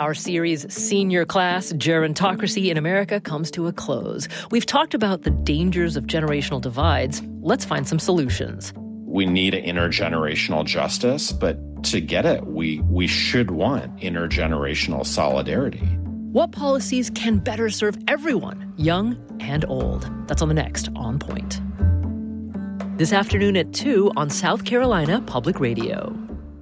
Our series, Senior Class, Gerontocracy in America, comes to a close. We've talked about the dangers of generational divides. Let's find some solutions. We need intergenerational justice, but to get it, we should want intergenerational solidarity. What policies can better serve everyone, young and old? That's on the next On Point. This afternoon at 2 on South Carolina Public Radio.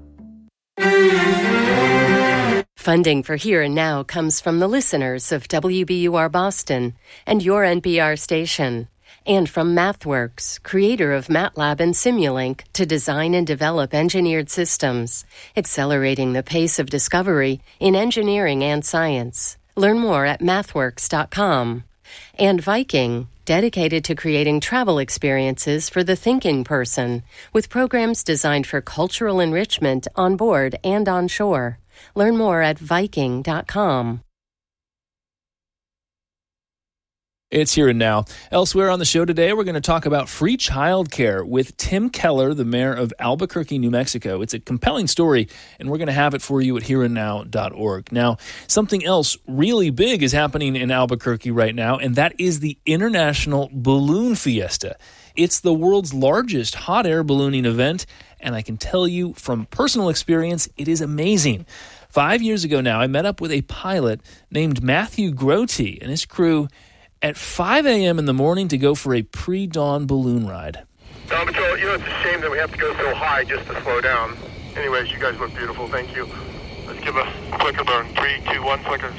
Funding for Here and Now comes from the listeners of WBUR Boston and your NPR station, and from MathWorks, creator of MATLAB and Simulink to design and develop engineered systems, accelerating the pace of discovery in engineering and science. Learn more at mathworks.com. And Viking, dedicated to creating travel experiences for the thinking person, with programs designed for cultural enrichment on board and on shore. Learn more at Viking.com. It's Here and Now. Elsewhere on the show today, we're going to talk about free childcare with Tim Keller, the mayor of Albuquerque, New Mexico. It's a compelling story, and we're going to have it for you at hereandnow.org. Now, something else really big is happening in Albuquerque right now, and that is the International Balloon Fiesta. It's the world's largest hot air ballooning event, and I can tell you from personal experience, it is amazing. 5 years ago now, I met up with a pilot named Matthew Grote and his crew at 5 a.m. in the morning to go for a pre-dawn balloon ride. Patrol, it's a shame that we have to go so high just to slow down. Anyways, you guys look beautiful. Thank you. Let's give a flicker burn. 3, 2, 1, flicker.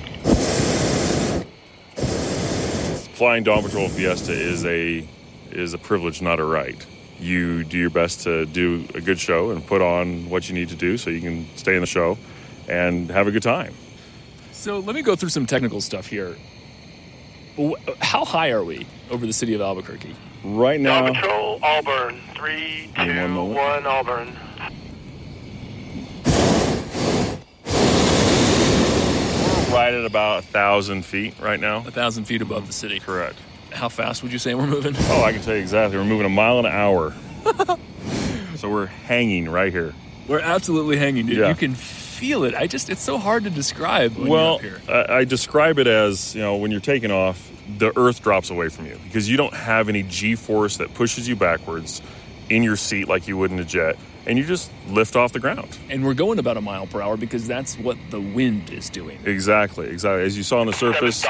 Flying Dawn Patrol Fiesta is a privilege, not a right. You do your best to do a good show and put on what you need to do so you can stay in the show and have a good time. So let me go through some technical stuff here. How high are we over the city of Albuquerque? Right now... Dawn Patrol, Auburn. 3, 2, 1, Auburn. We're right at about 1,000 feet right now. 1,000 feet above the city. Correct. How fast would you say we're moving? Oh, I can tell you exactly. We're moving a mile an hour. So we're hanging right here. We're absolutely hanging, dude. Yeah. You can feel it. It's so hard to describe when you're up here. I describe it as, when you're taking off, the earth drops away from you because you don't have any G-force that pushes you backwards in your seat like you would in a jet, and you just lift off the ground. And we're going about a mile per hour because that's what the wind is doing. Exactly. As you saw on the surface,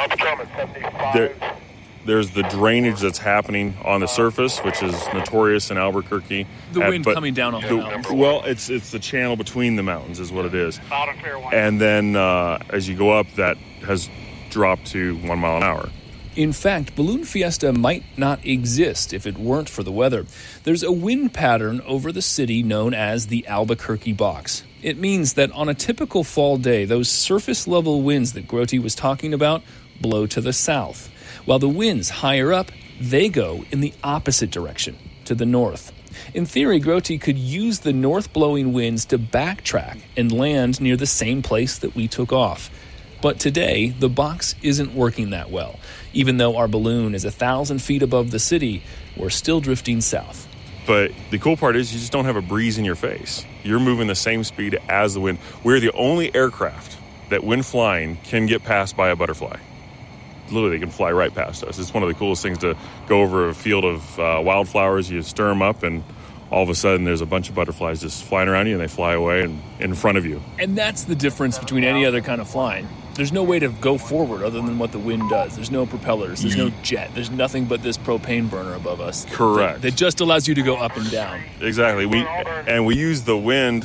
there's the drainage that's happening on the surface, which is notorious in Albuquerque. The wind coming down off the mountains. Well, it's the channel between the mountains is what it is. And then as you go up, that has dropped to 1 mile an hour. In fact, Balloon Fiesta might not exist if it weren't for the weather. There's a wind pattern over the city known as the Albuquerque Box. It means that on a typical fall day, those surface-level winds that Grote was talking about blow to the south, while the winds higher up, they go in the opposite direction, to the north. In theory, Grote could use the north-blowing winds to backtrack and land near the same place that we took off. But today, the box isn't working that well. Even though our balloon is 1,000 feet above the city, we're still drifting south. But the cool part is you just don't have a breeze in your face. You're moving the same speed as the wind. We're the only aircraft that, when flying, can get passed by a butterfly. Literally, they can fly right past us. It's one of the coolest things to go over a field of wildflowers. You stir them up, and all of a sudden, there's a bunch of butterflies just flying around you, and they fly away and in front of you. And that's the difference between any other kind of flying. There's no way to go forward other than what the wind does. There's no propellers. There's no jet. There's nothing but this propane burner above us. Correct. That just allows you to go up and down. Exactly. We use the wind.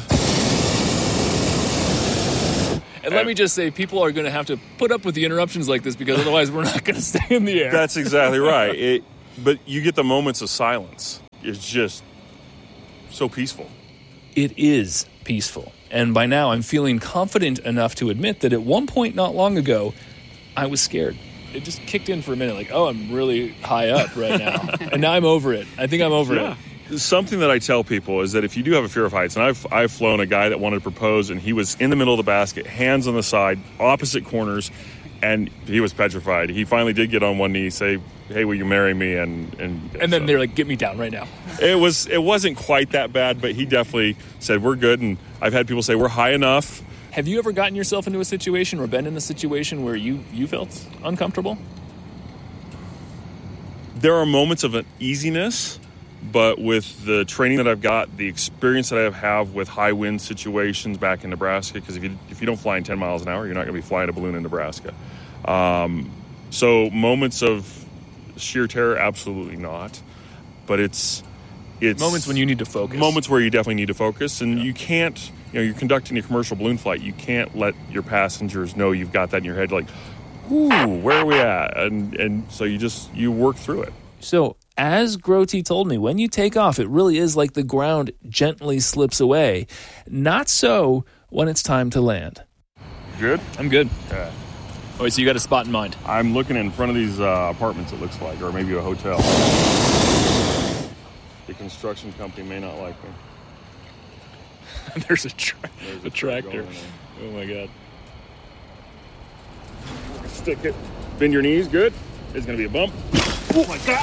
And let me just say, people are going to have to put up with the interruptions like this because otherwise we're not going to stay in the air. That's exactly right. But you get the moments of silence. It's just so peaceful. It is peaceful. And by now, I'm feeling confident enough to admit that at one point not long ago, I was scared. It just kicked in for a minute, like, oh, I'm really high up right now. And now I'm over it. I think I'm over it. Something that I tell people is that if you do have a fear of heights, and I've flown a guy that wanted to propose, and he was in the middle of the basket, hands on the side, opposite corners, and he was petrified. He finally did get on one knee, say, hey, will you marry me? And then they're like, get me down right now. It wasn't quite that bad, but he definitely said, we're good. And I've had people say, we're high enough. Have you ever gotten yourself into a situation or been in a situation where you felt uncomfortable? There are moments of uneasiness, but with the training that I've got, the experience that I have with high wind situations back in Nebraska, because if you don't fly in 10 miles an hour, you're not going to be flying a balloon in Nebraska. So moments of sheer terror, absolutely not. But it's moments when you need to focus. Moments where you definitely need to focus, and you can't. You're conducting a commercial balloon flight. You can't let your passengers know you've got that in your head. Like, ooh, where are we at? And so you work through it. So as Grote told me, when you take off, it really is like the ground gently slips away. Not so when it's time to land. Good? I'm good. Okay. Oh, so you got a spot in mind? I'm looking in front of these apartments, it looks like, or maybe a hotel. The construction company may not like me. There's a tractor. Oh, my God. Stick it. Bend your knees. Good. It's going to be a bump. Oh, my God.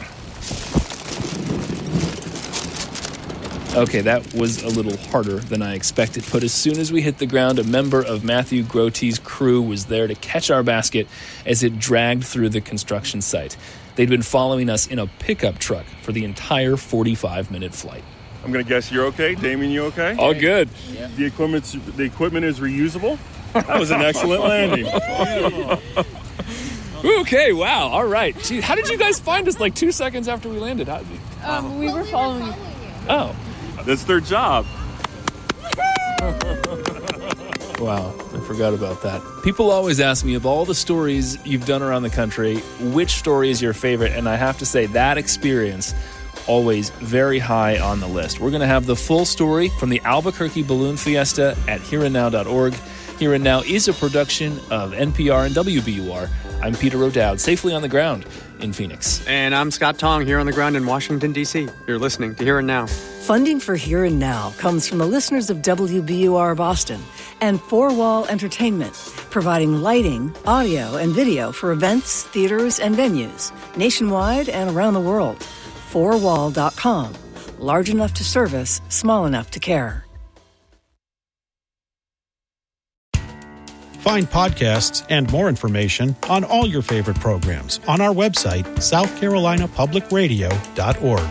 Okay, that was a little harder than I expected, but as soon as we hit the ground, a member of Matthew Grote's crew was there to catch our basket as it dragged through the construction site. They'd been following us in a pickup truck for the entire 45-minute flight. I'm going to guess you're okay. Damien, you okay? All good. Yeah. The equipment is reusable. That was an excellent landing. Okay, wow. All right. Gee, how did you guys find us like 2 seconds after we landed? We were following you. Oh. That's their job. Wow, I forgot about that. People always ask me, of all the stories you've done around the country, which story is your favorite? And I have to say that experience always very high on the list. We're going to have the full story from the Albuquerque Balloon Fiesta at hereandnow.org. Here and Now is a production of NPR and WBUR. I'm Peter O'Dowd, safely on the ground in Phoenix. And I'm Scott Tong, here on the ground in Washington, D.C. You're listening to Here and Now. Funding for Here and Now comes from the listeners of WBUR Boston and Four Wall Entertainment, providing lighting, audio, and video for events, theaters, and venues nationwide and around the world. 4wall.com. Large enough to service, small enough to care. Find podcasts and more information on all your favorite programs on our website, southcarolinapublicradio.org.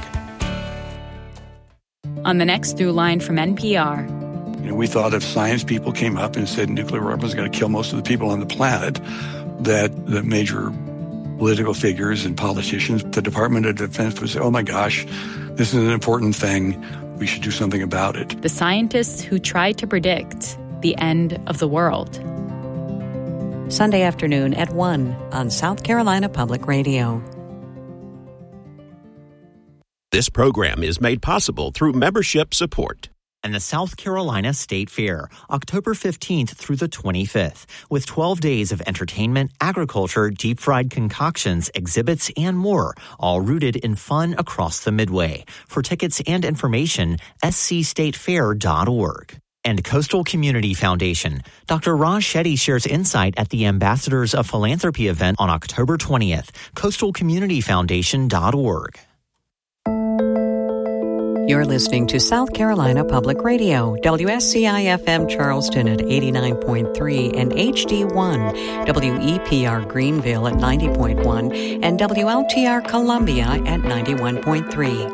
On the next Through Line from NPR. We thought if science people came up and said nuclear weapons are going to kill most of the people on the planet, that the major political figures and politicians, the Department of Defense would say, oh my gosh, this is an important thing. We should do something about it. The scientists who tried to predict the end of the world. Sunday afternoon at 1 on South Carolina Public Radio. This program is made possible through membership support. And the South Carolina State Fair, October 15th through the 25th, with 12 days of entertainment, agriculture, deep-fried concoctions, exhibits, and more, all rooted in fun across the Midway. For tickets and information, scstatefair.org. And Coastal Community Foundation. Dr. Raj Shetty shares insight at the Ambassadors of Philanthropy event on October 20th. coastalcommunityfoundation.org. You're listening to South Carolina Public Radio, WSCI-FM Charleston at 89.3 and HD1, WEPR Greenville at 90.1, and WLTR Columbia at 91.3.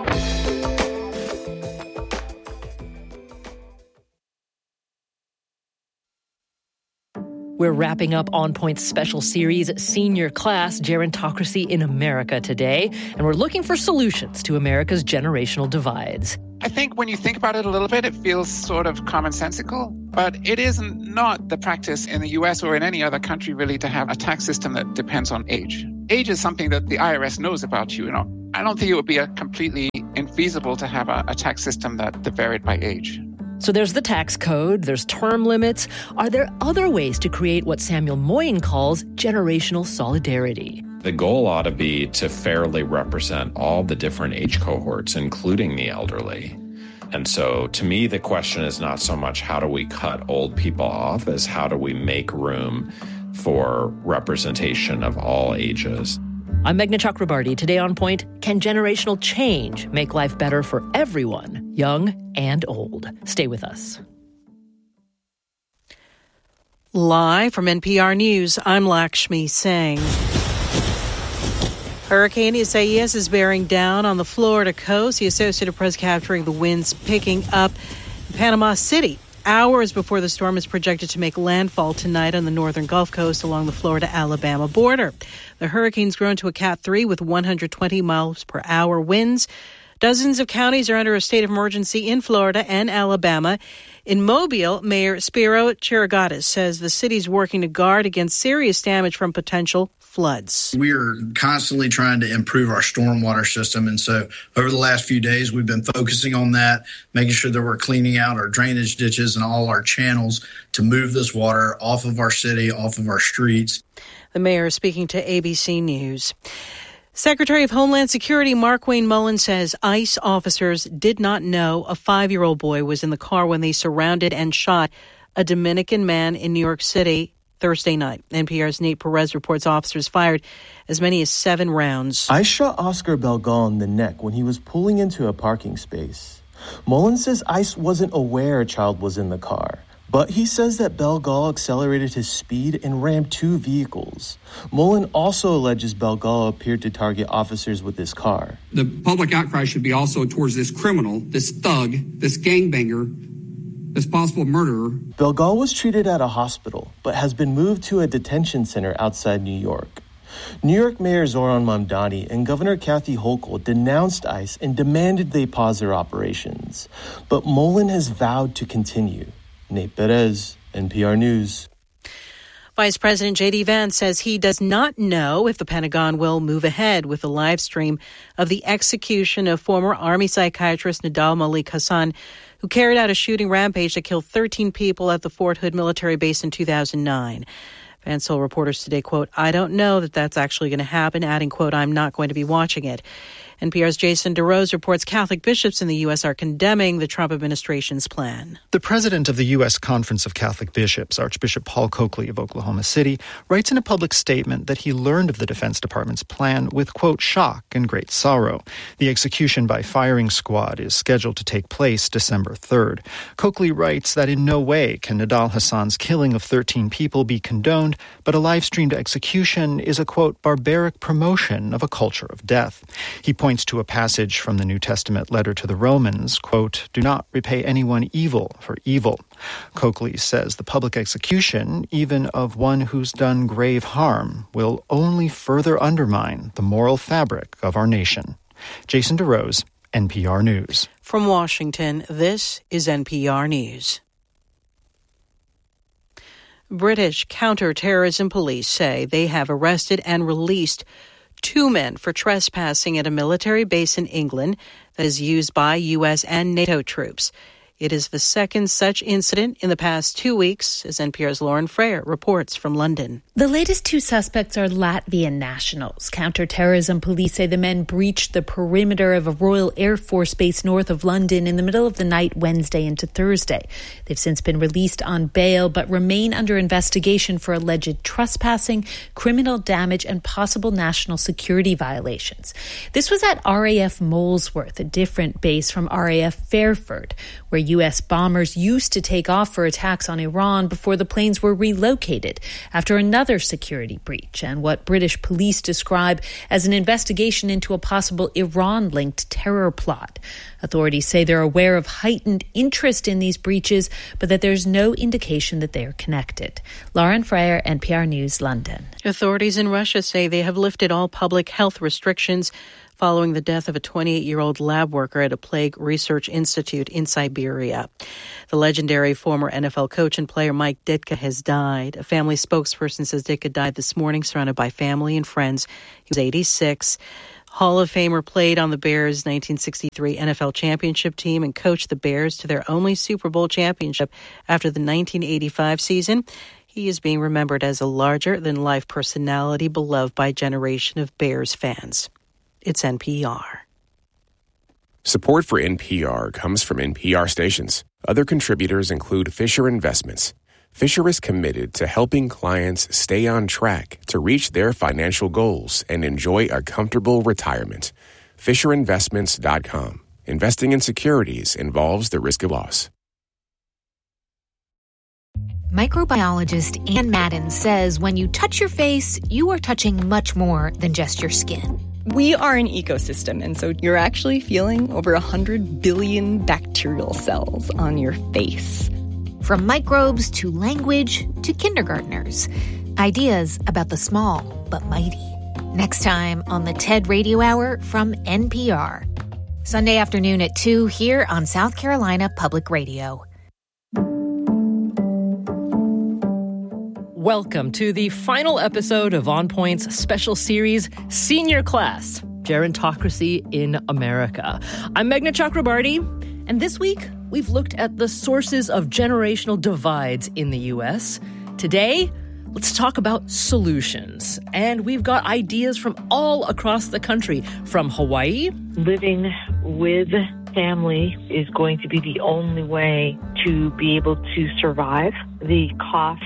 We're wrapping up On Point's special series, Senior Class Gerontocracy in America today, and we're looking for solutions to America's generational divides. I think when you think about it a little bit, it feels sort of commonsensical, but it is not the practice in the U.S. or in any other country really to have a tax system that depends on age. Age is something that the IRS knows about you. I don't think it would be completely infeasible to have a tax system that varied by age. So there's the tax code, there's term limits. Are there other ways to create what Samuel Moyen calls generational solidarity? The goal ought to be to fairly represent all the different age cohorts, including the elderly. And so to me, the question is not so much how do we cut old people off as how do we make room for representation of all ages. I'm Meghna Chakrabarty. Today on Point, can generational change make life better for everyone, young and old? Stay with us. Live from NPR News, I'm Lakshmi Singh. Hurricane Isaias is bearing down on the Florida coast. The Associated Press capturing the winds picking up in Panama City hours before the storm is projected to make landfall tonight on the northern Gulf Coast along the Florida-Alabama border. The hurricane's grown to a Cat 3 with 120 miles per hour winds. Dozens of counties are under a state of emergency in Florida and Alabama. In Mobile, Mayor Spiro Chirigatis says the city's working to guard against serious damage from potential floods. We are constantly trying to improve our stormwater system. And so over the last few days, we've been focusing on that, making sure that we're cleaning out our drainage ditches and all our channels to move this water off of our city, off of our streets. The mayor is speaking to ABC News. Secretary of Homeland Security Markwayne Mullins says ICE officers did not know a 5-year-old boy was in the car when they surrounded and shot a Dominican man in New York City Thursday night. NPR's Nate Perez reports officers fired as many as 7 rounds. ICE shot Oscar Belgal in the neck when he was pulling into a parking space. Mullins says ICE wasn't aware a child was in the car, but he says that Belgal accelerated his speed and rammed 2 vehicles. Mullins also alleges Belgal appeared to target officers with his car. The public outcry should be also towards this criminal, this thug, this gangbanger, this possible murderer. Belgal was treated at a hospital, but has been moved to a detention center outside New York. New York Mayor Zoran Mamdani and Governor Kathy Hochul denounced ICE and demanded they pause their operations. But Mullins has vowed to continue. Nate Perez, NPR News. Vice President J.D. Vance says he does not know if the Pentagon will move ahead with the live stream of the execution of former Army psychiatrist Nidal Malik Hasan, who carried out a shooting rampage that killed 13 people at the Fort Hood military base in 2009. Vance told reporters today, quote, "I don't know that that's actually going to happen," adding, quote, "I'm not going to be watching it." NPR's Jason DeRose reports Catholic bishops in the U.S. are condemning the Trump administration's plan. The president of the U.S. Conference of Catholic Bishops, Archbishop Paul Coakley of Oklahoma City, writes in a public statement that he learned of the Defense Department's plan with, quote, shock and great sorrow. The execution by firing squad is scheduled to take place December 3rd. Coakley writes that in no way can Nidal Hasan's killing of 13 people be condoned, but a live-streamed execution is a, quote, barbaric promotion of a culture of death. He points to a passage from the New Testament letter to the Romans, quote, "Do not repay anyone evil for evil." Coakley says the public execution, even of one who's done grave harm, will only further undermine the moral fabric of our nation. Jason DeRose, NPR News. From Washington, this is NPR News. British counter-terrorism police say they have arrested and released 2 men for trespassing at a military base in England that is used by U.S. and NATO troops. It is the second such incident in the past 2 weeks, as NPR's Lauren Freyer reports from London. The latest 2 suspects are Latvian nationals. Counterterrorism police say the men breached the perimeter of a Royal Air Force base north of London in the middle of the night Wednesday into Thursday. They've since been released on bail, but remain under investigation for alleged trespassing, criminal damage, and possible national security violations. This was at RAF Molesworth, a different base from RAF Fairford, where U.S. bombers used to take off for attacks on Iran before the planes were relocated after another security breach and what British police describe as an investigation into a possible Iran-linked terror plot. Authorities say they're aware of heightened interest in these breaches, but that there's no indication that they are connected. Lauren Freyer, NPR News, London. Authorities in Russia say they have lifted all public health restrictions following the death of a 28-year-old lab worker at a plague research institute in Siberia. The legendary former NFL coach and player Mike Ditka has died. A family spokesperson says Ditka died this morning surrounded by family and friends. He was 86. Hall of Famer played on the Bears' 1963 NFL championship team and coached the Bears to their only Super Bowl championship after the 1985 season. He is being remembered as a larger-than-life personality beloved by a generation of Bears fans. It's NPR. Support for NPR comes from NPR stations. Other contributors include Fisher Investments. Fisher is committed to helping clients stay on track to reach their financial goals and enjoy a comfortable retirement. FisherInvestments.com. Investing in securities involves the risk of loss. Microbiologist Ann Madden says when you touch your face, you are touching much more than just your skin. We are an ecosystem, and so you're actually feeling over 100 billion bacterial cells on your face. From microbes to language to kindergartners. Ideas about the small but mighty. Next time on the TED Radio Hour from NPR. Sunday afternoon at 2 here on South Carolina Public Radio. Welcome to the final episode of On Point's special series, Senior Class, Gerontocracy in America. I'm Meghna Chakrabarty, and this week we've looked at the sources of generational divides in the U.S. Today, let's talk about solutions. And we've got ideas from all across the country, from Hawaii. Living with family is going to be the only way to be able to survive the costs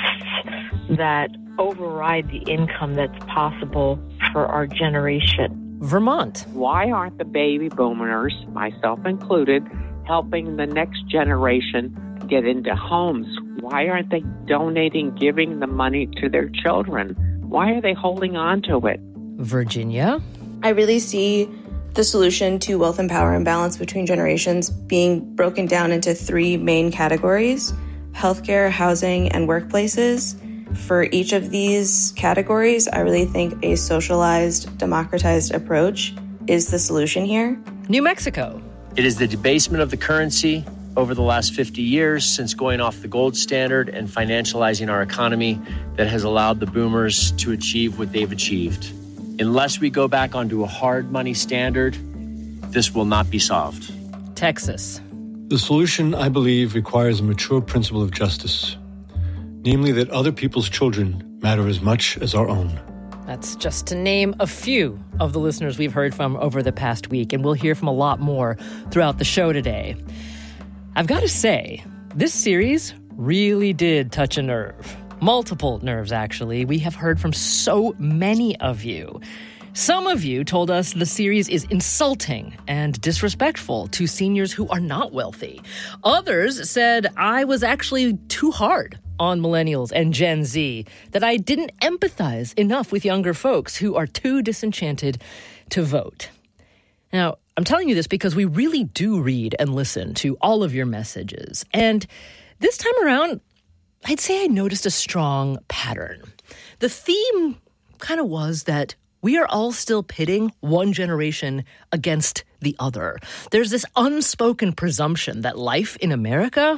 that override the income that's possible for our generation. Vermont. Why aren't the baby boomers, myself included, helping the next generation get into homes? Why aren't they donating, giving the money to their children? Why are they holding on to it? Virginia. I really see the solution to wealth and power imbalance between generations being broken down into three main categories: healthcare, housing, and workplaces. For each of these categories, I really think a socialized, democratized approach is the solution here. New Mexico. It is the debasement of the currency over the last 50 years since going off the gold standard and financializing our economy that has allowed the boomers to achieve what they've achieved. Unless we go back onto a hard money standard, this will not be solved. Texas. The solution, I believe, requires a mature principle of justice, namely that other people's children matter as much as our own. That's just to name a few of the listeners we've heard from over the past week, and we'll hear from a lot more throughout the show today. I've got to say, this series really did touch a nerve. Multiple nerves, actually. We have heard from so many of you. Some of you told us the series is insulting and disrespectful to seniors who are not wealthy. Others said I was actually too hard on millennials and Gen Z, that I didn't empathize enough with younger folks who are too disenchanted to vote. Now, I'm telling you this because we really do read and listen to all of your messages. And this time around, I'd say I noticed a strong pattern. The theme kind of was that we are all still pitting one generation against the other. There's this unspoken presumption that life in America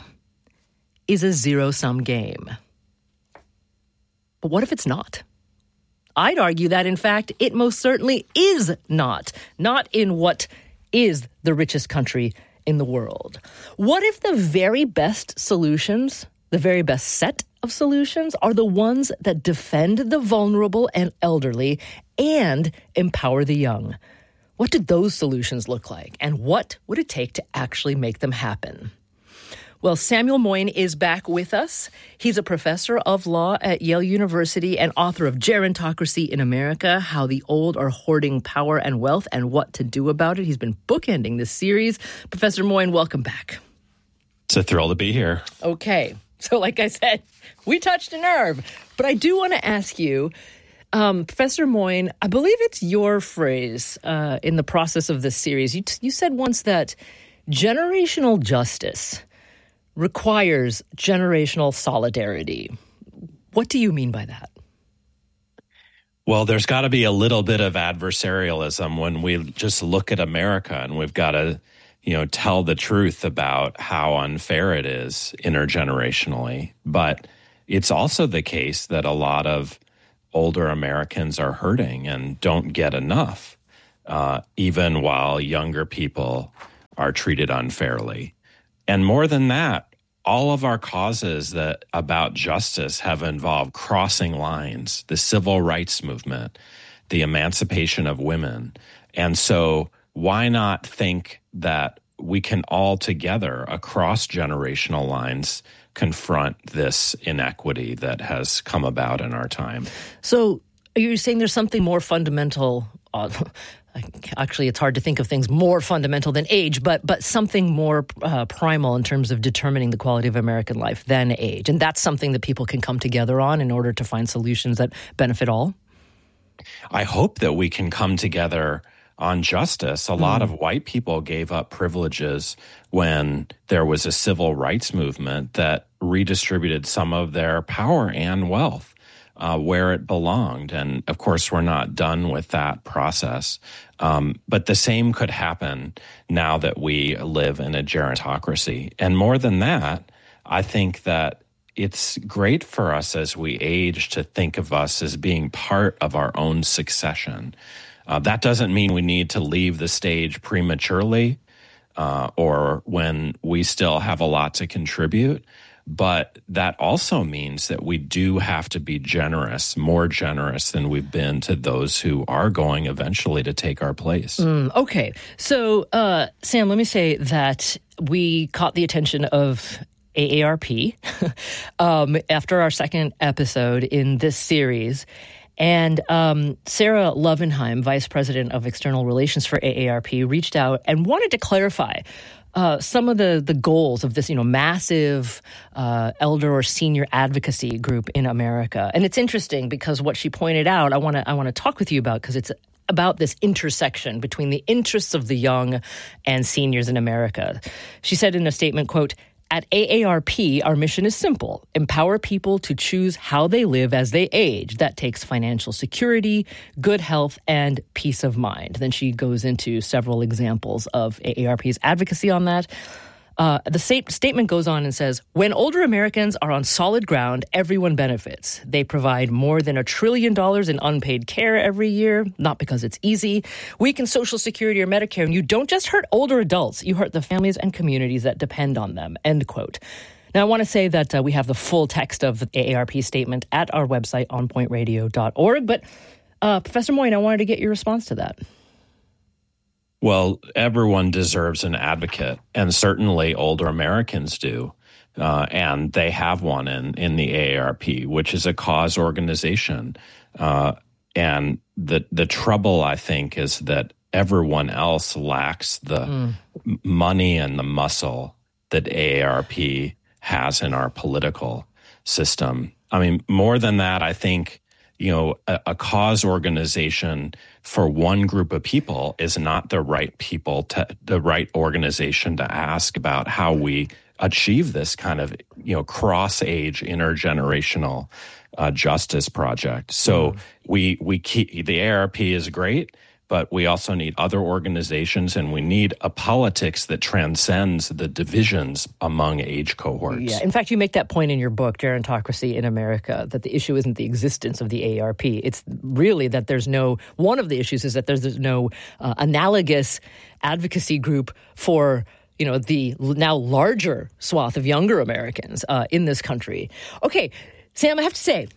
is a zero-sum game. But what if it's not? I'd argue that, in fact, it most certainly is not in what is the richest country in the world. What if the very best solutions, the very best set of solutions, are the ones that defend the vulnerable and elderly and empower the young? What did those solutions look like, and what would it take to actually make them happen? Well, Samuel Moyn is back with us. He's a professor of law at Yale University and author of Gerontocracy in America, How the Old Are Hoarding Power and Wealth and What to Do About It. He's been bookending this series. Professor Moyn, welcome back. It's a thrill to be here. Okay. So like I said, we touched a nerve. But I do want to ask you, Professor Moyn, I believe it's your phrase in the process of this series. You said once that generational justice requires generational solidarity. What do you mean by that? Well, there's got to be a little bit of adversarialism when we just look at America, and we've got to, tell the truth about how unfair it is intergenerationally. But it's also the case that a lot of older Americans are hurting and don't get enough, even while younger people are treated unfairly. And more than that, all of our causes that about justice have involved crossing lines, the civil rights movement, the emancipation of women. And so why not think that we can all together across generational lines confront this inequity that has come about in our time? So you're saying there's something more fundamental, Actually, it's hard to think of things more fundamental than age, but something more primal in terms of determining the quality of American life than age. And that's something that people can come together on in order to find solutions that benefit all? I hope that we can come together on justice. A lot of white people gave up privileges when there was a civil rights movement that redistributed some of their power and wealth where it belonged. And of course, we're not done with that process. But the same could happen now that we live in a gerontocracy. And more than that, I think that it's great for us as we age to think of us as being part of our own succession. That doesn't mean we need to leave the stage prematurely or when we still have a lot to contribute. But that also means that we do have to be generous, more generous than we've been to those who are going eventually to take our place. Okay. So, Sam, let me say that we caught the attention of AARP after our second episode in this series. And Sarah Lovenheim, Vice President of External Relations for AARP, reached out and wanted to clarify some of the goals of this, massive elder or senior advocacy group in America. And it's interesting because what she pointed out, I want to talk with you about, because it's about this intersection between the interests of the young and seniors in America. She said in a statement, quote, "At AARP, our mission is simple: empower people to choose how they live as they age. That takes financial security, good health, and peace of mind." Then she goes into several examples of AARP's advocacy on that. The statement goes on and says, "When older Americans are on solid ground, everyone benefits. They provide more than $1 trillion in unpaid care every year, not because it's easy. Weaken Social Security or Medicare, and you don't just hurt older adults, you hurt the families and communities that depend on them," end quote. Now, I want to say that we have the full text of the AARP statement at our website, onpointradio.org. But Professor Moyne, I wanted to get your response to that. Well, everyone deserves an advocate, and certainly older Americans do. And they have one in the AARP, which is a cause organization. And the trouble, I think, is that everyone else lacks the money and the muscle that AARP has in our political system. I mean, more than that, I think, a cause organization for one group of people is not the right organization to ask about how we achieve this kind of, cross-age, intergenerational justice project. So we keep the AARP is great, but we also need other organizations, and we need a politics that transcends the divisions among age cohorts. Yeah, in fact, you make that point in your book, Gerontocracy in America, that the issue isn't the existence of the AARP. It's really that one of the issues is that there's no analogous advocacy group for the now larger swath of younger Americans in this country. Okay, Sam, I have to say,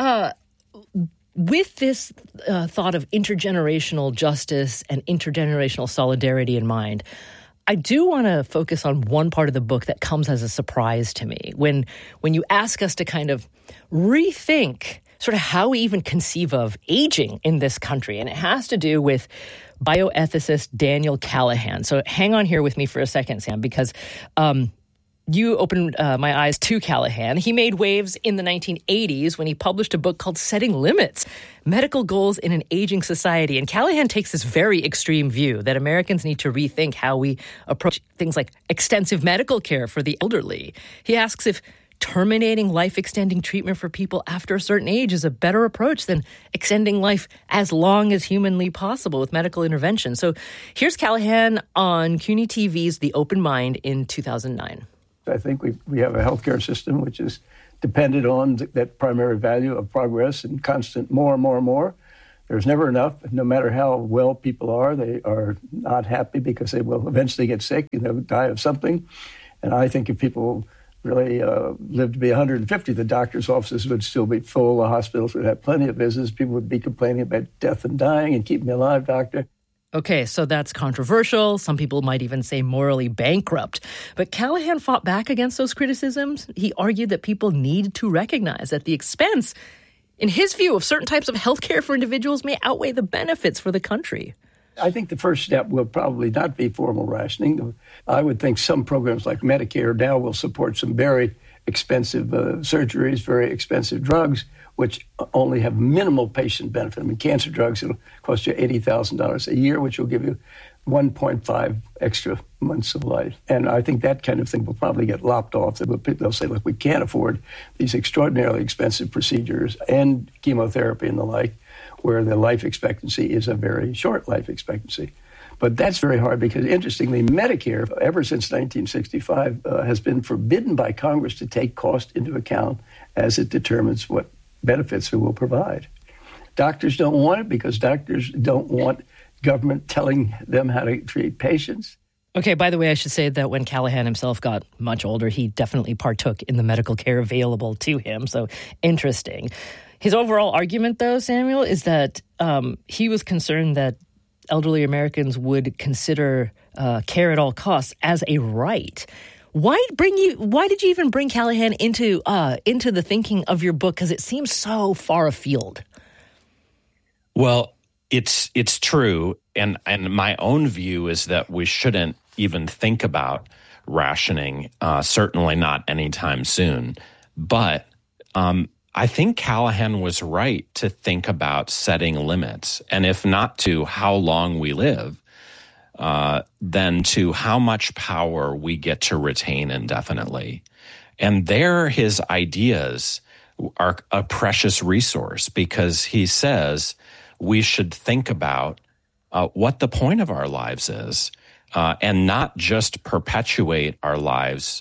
with this thought of intergenerational justice and intergenerational solidarity in mind, I do want to focus on one part of the book that comes as a surprise to me. When you ask us to kind of rethink sort of how we even conceive of aging in this country, and it has to do with bioethicist Daniel Callahan. So hang on here with me for a second, Sam, because you opened my eyes to Callahan. He made waves in the 1980s when he published a book called Setting Limits: Medical Goals in an Aging Society. And Callahan takes this very extreme view that Americans need to rethink how we approach things like extensive medical care for the elderly. He asks if terminating life-extending treatment for people after a certain age is a better approach than extending life as long as humanly possible with medical intervention. So here's Callahan on CUNY TV's The Open Mind in 2009. I think we have a healthcare system which is dependent on that primary value of progress and constant more and more and more. There's never enough. No matter how well people are, they are not happy because they will eventually get sick and they'll die of something. And I think if people really lived to be 150, the doctor's offices would still be full. The hospitals would have plenty of visits. People would be complaining about death and dying and keep me alive, doctor. Okay, so that's controversial. Some people might even say morally bankrupt. But Callahan fought back against those criticisms. He argued that people need to recognize that the expense, in his view, of certain types of healthcare for individuals may outweigh the benefits for the country. I think the first step will probably not be formal rationing. I would think some programs like Medicare now will support some very expensive surgeries, very expensive drugs, which only have minimal patient benefit. I mean, cancer drugs, it'll cost you $80,000 a year, which will give you 1.5 extra months of life. And I think that kind of thing will probably get lopped off. They'll say, look, we can't afford these extraordinarily expensive procedures and chemotherapy and the like, where the life expectancy is a very short life expectancy. But that's very hard because, interestingly, Medicare, ever since 1965, has been forbidden by Congress to take cost into account as it determines what benefits it will provide. Doctors don't want it because doctors don't want government telling them how to treat patients. Okay, by the way, I should say that when Callahan himself got much older, he definitely partook in the medical care available to him. So interesting. His overall argument, though, Samuel, is that he was concerned that elderly Americans would consider care at all costs as a right. Why did you even bring Callahan into the thinking of your book? Because it seems so far afield. Well, it's true, and my own view is that we shouldn't even think about rationing. Certainly not anytime soon. But I think Callahan was right to think about setting limits, and if not to how long we live, then to how much power we get to retain indefinitely. And there, his ideas are a precious resource because he says we should think about what the point of our lives is, and not just perpetuate our lives,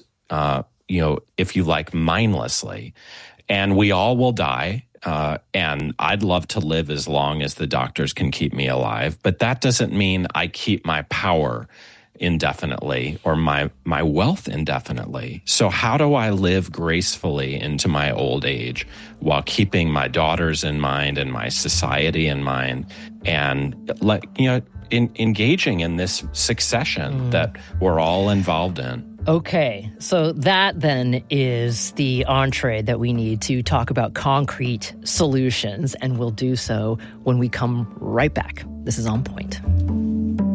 if you like, mindlessly. And we all will die, and I'd love to live as long as the doctors can keep me alive, but that doesn't mean I keep my power indefinitely or my wealth indefinitely. So how do I live gracefully into my old age while keeping my daughters in mind and my society in mind, and engaging in this succession that we're all involved in? Okay, so that then is the entree that we need to talk about concrete solutions, and we'll do so when we come right back. This is On Point.